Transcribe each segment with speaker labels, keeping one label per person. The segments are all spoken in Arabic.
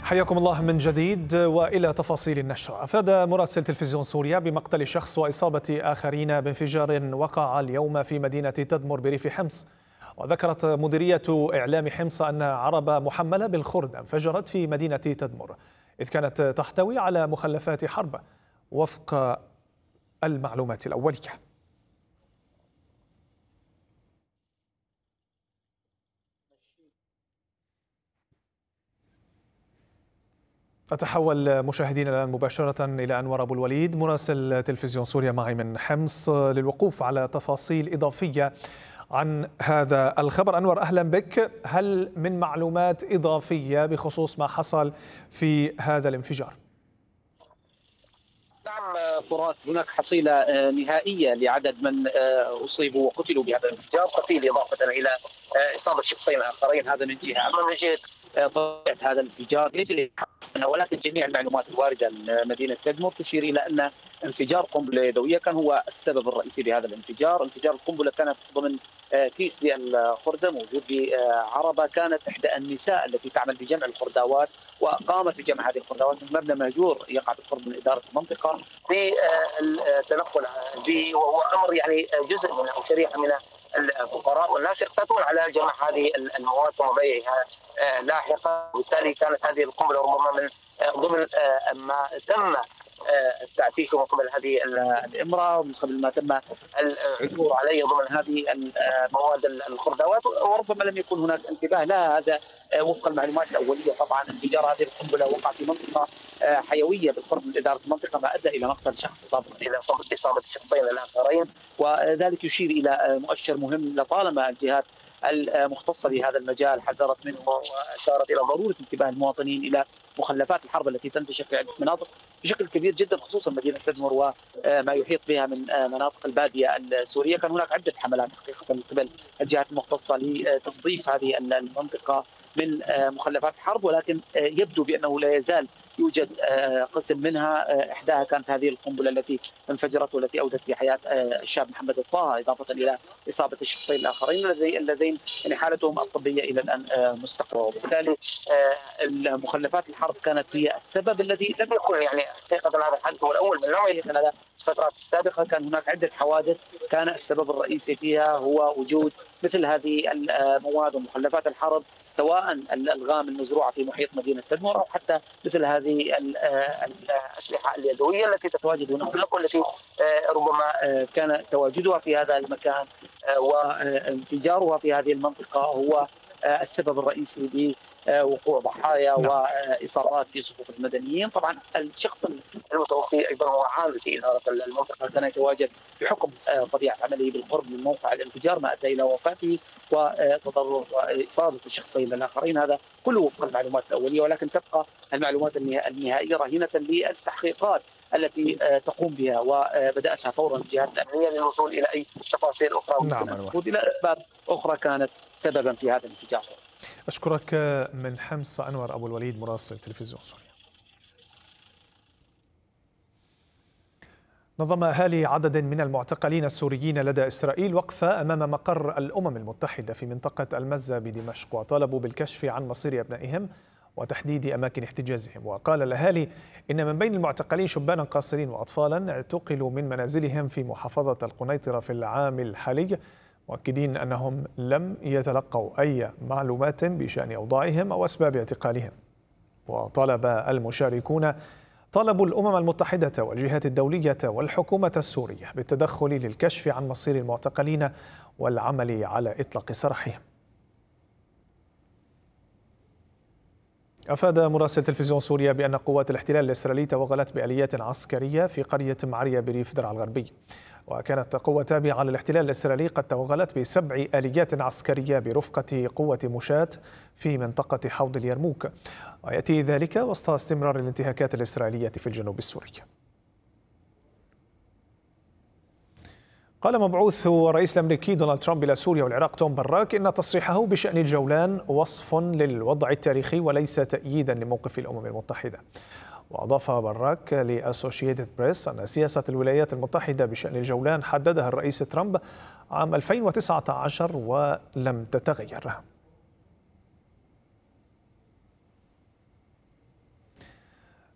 Speaker 1: حياكم الله من جديد وإلى تفاصيل النشرة. أفاد مراسل تلفزيون سوريا بمقتل شخص وإصابة آخرين بانفجار وقع اليوم في مدينة تدمر بريف حمص. وذكرت مديرية إعلام حمص أن عربة محملة بالخرد انفجرت في مدينة تدمر إذ كانت تحتوي على مخلفات حرب وفق المعلومات الأولية. أتحول مشاهدينا الآن مباشرة إلى أنور أبو الوليد مراسل تلفزيون سوريا معي من حمص للوقوف على تفاصيل إضافية عن هذا الخبر. أنور، أهلا بك. هل من معلومات إضافية بخصوص ما حصل في هذا الانفجار؟
Speaker 2: نعم فرات، هناك حصيلة نهائية لعدد من أصيبوا وقتلوا بهذا الانفجار، قتيل إضافة إلى إصابة شخصين آخرين. هذا من جهة. أما من جهة طبيعة هذا الانفجار يجري، ولكن جميع المعلومات الواردة من مدينة تدمر تشير إلى أن انفجار قنبلة يدوية كان هو السبب الرئيسي لهذا الانفجار. انفجار القنبلة كانت ضمن كيس للخردة موجود بعربة، كانت إحدى النساء التي تعمل بجمع الخرداوات وقامت بجمع هذه الخرداوات من مبنى مهجور يقع بالقرب من إدارة المنطقة بالتنقل به، وهو أمر يعني جزء من أو شريحة من الفقراء والناس يقتاتون على جمع هذه المواد وبيعها لاحقا. وبالتالي كانت هذه القنبلة ربما من ضمن ما تم تعفيشه من قبل هذه الامراه ومن قبل ما تم العثور عليه ضمن هذه المواد الخردوات، وربما لم يكن هناك انتباه لها. هذا وفق المعلومات الاوليه. طبعا انفجار هذه القنبله وقع في منطقه حيويه بالقرب من اداره المنطقه، ما ادى الى مقتل شخص اضافه الى اصابه الشخصين الاخرين، وذلك يشير الى مؤشر مهم لطالما الجهات المختصه بهذا المجال حذرت منه واشارت الى ضروره انتباه المواطنين الى مخلفات الحرب التي تنتشر في عده مناطق بشكل كبير جدا، خصوصا مدينه تدمر وما يحيط بها من مناطق الباديه السوريه. كان هناك عده حملات حقيقه من قبل الجهات المختصه لتنظيف هذه المنطقه من مخلفات الحرب، ولكن يبدو بانه لا يزال يوجد قسم منها. احداها كانت هذه القنبله التي انفجرت والتي اودت بحياه الشاب محمد الطه، اضافه الى اصابه الشخصين الاخرين اللذين يعني حالتهم الطبيه الى الان مستقره. وبالتالي المخلفات الحرب كانت هي السبب الذي لم يكن يعني حقيقه هذا الحدث هو الاول من نوعه خلال الفترات السابقه. كان هناك عده حوادث كان السبب الرئيسي فيها هو وجود مثل هذه المواد ومخلفات الحرب، سواء الالغام المزروعه في محيط مدينه تدمر او حتى مثل هذه الاسلحه اليدويه التي تتواجد هناك والتي ربما كان تواجدها في هذا المكان وانفجارها في هذه المنطقه هو السبب الرئيسي لوقوع ضحايا واصابات في صفوف المدنيين. طبعا الشخص المتوفي ايضا هو عامل في اداره المنطقه، كان يتواجد بحكم طبيعه عمله بالقرب من موقع الانفجار، ما ادى الى وفاته وتضرر واصابه الشخصين الاخرين. هذا كله وفق المعلومات الاوليه، ولكن تبقى المعلومات النهائيه رهينه للتحقيقات التي تقوم بها وبداتها فورا الجهات الامنيه للوصول الى اي تفاصيل اخرى الى اسباب اخرى كانت سببا في هذا الانفجار.
Speaker 1: أشكرك من حمص أنور أبو الوليد مراسل تلفزيون سوريا. نظم أهالي عدد من المعتقلين السوريين لدى إسرائيل وقفة أمام مقر الأمم المتحدة في منطقة المزة بدمشق، وطالبوا بالكشف عن مصير أبنائهم وتحديد أماكن احتجازهم. وقال الأهالي إن من بين المعتقلين شبانا قاصرين وأطفالا اعتقلوا من منازلهم في محافظة القنيطرة في العام الحالي، مؤكدين أنهم لم يتلقوا أي معلومات بشأن أوضاعهم أو أسباب اعتقالهم. وطالب المشاركون طالبوا الأمم المتحدة والجهات الدولية والحكومة السورية بالتدخل للكشف عن مصير المعتقلين والعمل على إطلاق سراحهم. أفاد مراسل تلفزيون سوريا بأن قوات الاحتلال الإسرائيلي توغلت بآليات عسكرية في قرية معرية بريف درعا الغربي. وكانت قوة تابعة للاحتلال الإسرائيلي قد توغلت ب7 آليات عسكرية برفقة قوة مشاة في منطقة حوض اليرموك، ويأتي ذلك وسط استمرار الانتهاكات الإسرائيلية في الجنوب السوري. قال مبعوث الرئيس الأمريكي دونالد ترامب إلى سوريا والعراق توم براك إن تصريحه بشأن الجولان وصف للوضع التاريخي وليس تأييدا لموقف الأمم المتحدة. وأضاف براك لأسوشيتد بريس أن سياسة الولايات المتحدة بشأن الجولان حددها الرئيس ترامب عام 2019 ولم تتغير.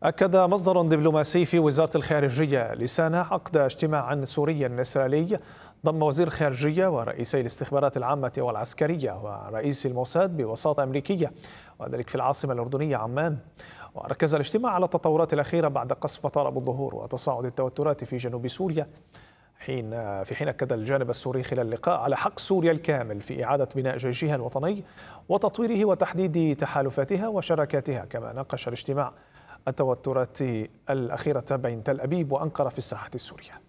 Speaker 1: أكد مصدر دبلوماسي في وزارة الخارجية لسانة عقد اجتماع سوري إسرائيلي ضم وزير الخارجية ورئيسي الاستخبارات العامة والعسكرية ورئيس الموساد بوساطة أمريكية، وذلك في العاصمة الأردنية عمان. وركز الاجتماع على التطورات الأخيرة بعد قصف مطار أبو الظهور وتصاعد التوترات في جنوب سوريا، في حين أكد الجانب السوري خلال اللقاء على حق سوريا الكامل في إعادة بناء جيشها الوطني وتطويره وتحديد تحالفاتها وشراكاتها. كما ناقش الاجتماع التوترات الأخيرة بين تل أبيب وأنقرة في الساحة السورية.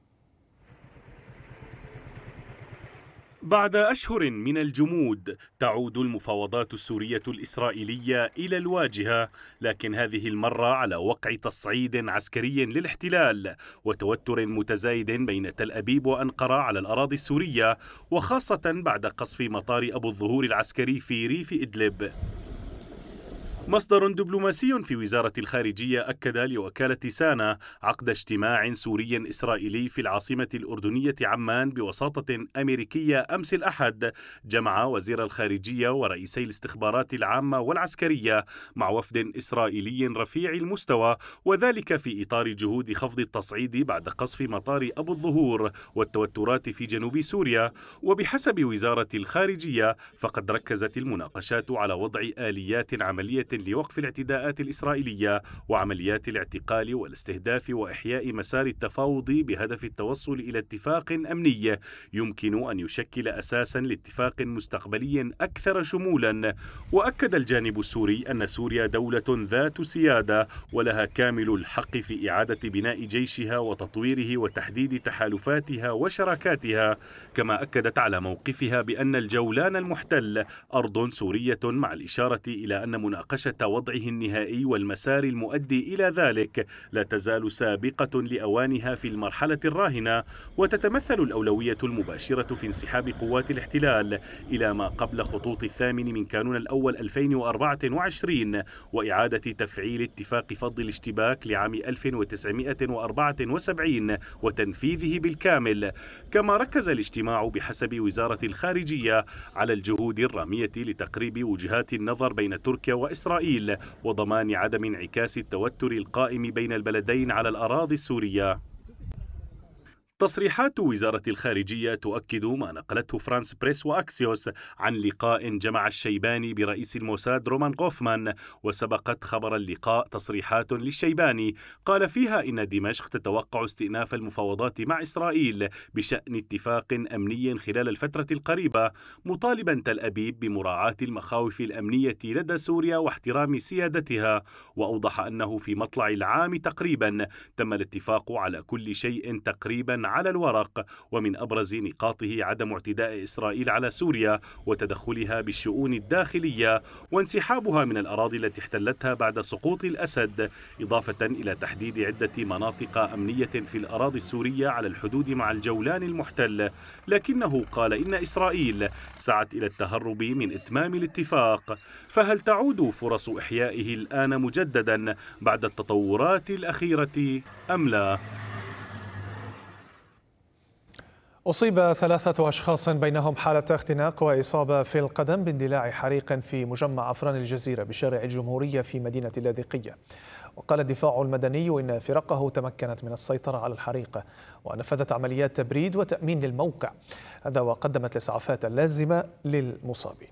Speaker 3: بعد أشهر من الجمود تعود المفاوضات السورية الإسرائيلية إلى الواجهة، لكن هذه المرة على وقع تصعيد عسكري للاحتلال وتوتر متزايد بين تل أبيب وأنقرة على الأراضي السورية، وخاصة بعد قصف مطار أبو الظهور العسكري في ريف إدلب. مصدر دبلوماسي في وزارة الخارجية أكد لوكالة سانا عقد اجتماع سوري إسرائيلي في العاصمة الأردنية عمان بوساطة أمريكية أمس الأحد، جمع وزير الخارجية ورئيسي الاستخبارات العامة والعسكرية مع وفد إسرائيلي رفيع المستوى، وذلك في إطار جهود خفض التصعيد بعد قصف مطار أبو الظهور والتوترات في جنوب سوريا. وبحسب وزارة الخارجية فقد ركزت المناقشات على وضع آليات عملية لوقف الاعتداءات الإسرائيلية وعمليات الاعتقال والاستهداف وإحياء مسار التفاوض بهدف التوصل إلى اتفاق أمني يمكن أن يشكل أساسا لاتفاق مستقبلي أكثر شمولا. وأكد الجانب السوري أن سوريا دولة ذات سيادة ولها كامل الحق في إعادة بناء جيشها وتطويره وتحديد تحالفاتها وشراكاتها، كما أكدت على موقفها بأن الجولان المحتل أرض سورية، مع الإشارة إلى أن مناقشة وضعه النهائي والمسار المؤدي إلى ذلك لا تزال سابقة لأوانها في المرحلة الراهنة، وتتمثل الأولوية المباشرة في انسحاب قوات الاحتلال إلى ما قبل خطوط 8 من كانون الأول 2024 وإعادة تفعيل اتفاق فض الاشتباك لعام 1974 وتنفيذه بالكامل. كما ركز الاجتماع بحسب وزارة الخارجية على الجهود الرامية لتقريب وجهات النظر بين تركيا وإسرائيل وضمان عدم انعكاس التوتر القائم بين البلدين على الأراضي السورية. تصريحات وزارة الخارجية تؤكد ما نقلته فرانس بريس وأكسيوس عن لقاء جمع الشيباني برئيس الموساد رومان غوفمان، وسبقت خبر اللقاء تصريحات للشيباني قال فيها إن دمشق تتوقع استئناف المفاوضات مع إسرائيل بشأن اتفاق أمني خلال الفترة القريبة، مطالبا تل أبيب بمراعاة المخاوف الأمنية لدى سوريا واحترام سيادتها. وأوضح أنه في مطلع العام تقريبا تم الاتفاق على كل شيء تقريبا على الورق، ومن أبرز نقاطه عدم اعتداء إسرائيل على سوريا وتدخلها بالشؤون الداخلية وانسحابها من الأراضي التي احتلتها بعد سقوط الأسد، إضافة إلى تحديد عدة مناطق أمنية في الأراضي السورية على الحدود مع الجولان المحتل. لكنه قال إن إسرائيل سعت إلى التهرب من إتمام الاتفاق، فهل تعود فرص إحيائه الآن مجددا بعد التطورات الأخيرة أم لا؟
Speaker 1: أصيب 3 أشخاص بينهم حالة اختناق وإصابة في القدم باندلاع حريق في مجمع أفران الجزيرة بشارع الجمهورية في مدينة اللاذقية. وقال الدفاع المدني إن فرقه تمكنت من السيطرة على الحريق ونفذت عمليات تبريد وتأمين للموقع، هذا وقدمت الإسعافات اللازمة للمصابين.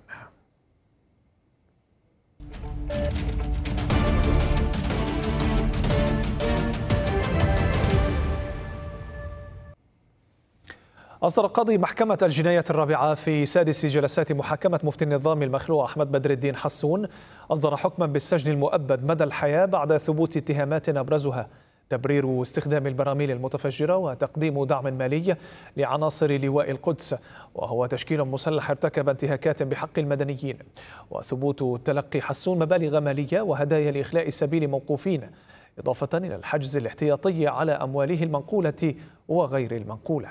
Speaker 1: أصدر قاضي محكمة الجنايات الرابعة في 6 جلسات محاكمة مفتي النظام المخلوع أحمد بدر الدين حسون أصدر حكما بالسجن المؤبد مدى الحياة بعد ثبوت اتهامات أبرزها تبرير استخدام البراميل المتفجرة وتقديم دعم مالي لعناصر لواء القدس، وهو تشكيل مسلح ارتكب انتهاكات بحق المدنيين، وثبوت تلقي حسون مبالغ مالية وهدايا لإخلاء سبيل موقوفين، إضافة إلى الحجز الاحتياطي على أمواله المنقولة وغير المنقولة.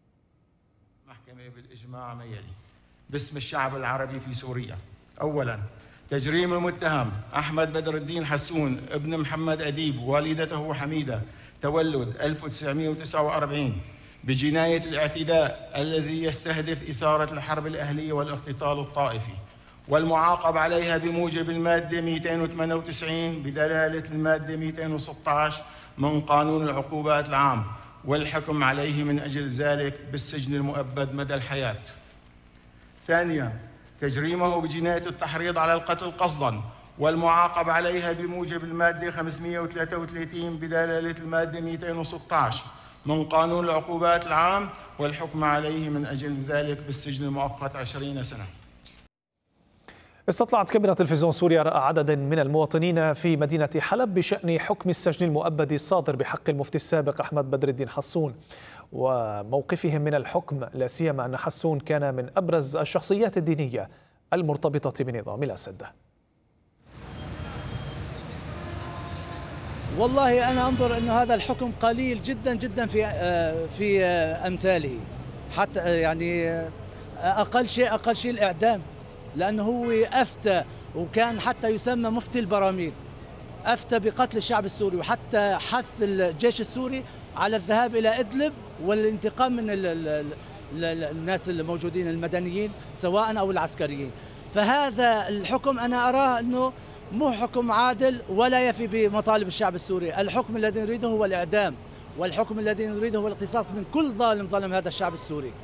Speaker 4: بالإجماع ما يلي: باسم الشعب العربي في سوريا، أولا تجريم المتهم أحمد بدر الدين حسون ابن محمد أديب والدته حميدة تولد 1949 بجناية الاعتداء الذي يستهدف إثارة الحرب الأهلية والاقتتال الطائفي والمعاقب عليها بموجب المادة 298 بدلالة المادة 216 من قانون العقوبات العام، والحكم عليه من أجل ذلك بالسجن المؤبد مدى الحياة. ثانياً، تجريمه بجناية التحريض على القتل قصداً، والمعاقب عليها بموجب المادة 533 بدلالة المادة 216 من قانون العقوبات العام، والحكم عليه من أجل ذلك بالسجن المؤقت 20 سنة.
Speaker 1: استطلعت كاميرا تلفزيون سوريا رأى عدد من المواطنين في مدينة حلب بشأن حكم السجن المؤبد الصادر بحق المفتي السابق أحمد بدر الدين حسون وموقفهم من الحكم، لا سيما أن حسون كان من أبرز الشخصيات الدينية المرتبطة بنظام الأسد.
Speaker 5: والله أنا أنظر أن هذا الحكم قليل جدا جدا في أمثاله، حتى يعني أقل شيء الإعدام، لأنه هو أفتى وكان حتى يسمى مفتي البراميل، أفتى بقتل الشعب السوري، وحتى حث الجيش السوري على الذهاب إلى إدلب والانتقام من الناس الموجودين المدنيين سواء أو العسكريين. فهذا الحكم أنا أراه أنه مو حكم عادل ولا يفي بمطالب الشعب السوري. الحكم الذي نريده هو الإعدام، والحكم الذي نريده هو الاقتصاص من كل ظالم ظلم هذا الشعب السوري.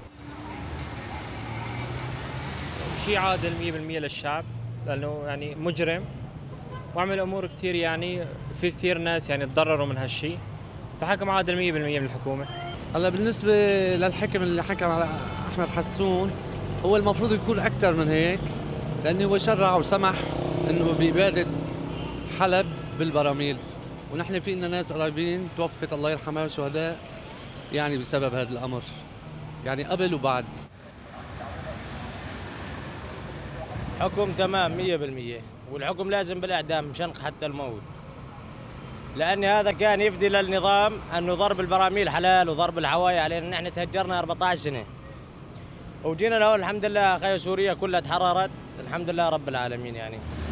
Speaker 6: شيء عادل 100% للشعب، لأنه يعني مجرم وعمل أمور كثير، يعني في كثير ناس يعني تضرروا من هالشيء، فحكم عادل 100% من الحكومة.
Speaker 7: هلا بالنسبة للحكم اللي حكم على أحمد حسون، هو المفروض يكون أكثر من هيك، لأنه هو شرع وسمح إنه بإبادة حلب بالبراميل، ونحن في لنا ناس قريبين توفت الله يرحمها شهداء يعني بسبب هذا الأمر، يعني قبل وبعد.
Speaker 8: حكم تمام 100%، والحكم لازم بالإعدام شنق حتى الموت، لأن هذا كان يفدي للنظام أنه ضرب البراميل حلال وضرب الحوايا علينا. نحن تهجرنا 14 سنة وجينا له الحمد لله، أخي سوريا كلها تحررت الحمد لله رب العالمين يعني.